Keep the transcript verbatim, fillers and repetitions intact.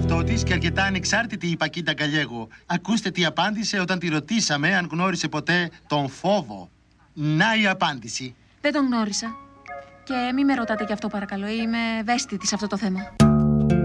εαυτό της και αρκετά ανεξάρτητη η Πακίτα Γκαλιέγο. Ακούστε τι απάντησε όταν τη ρωτήσαμε αν γνώρισε ποτέ τον φόβο. Να η απάντηση. Δεν τον γνώρισα. Και μη με ρωτάτε γι' αυτό παρακαλώ. Είμαι ευαίσθητη σε αυτό το θέμα.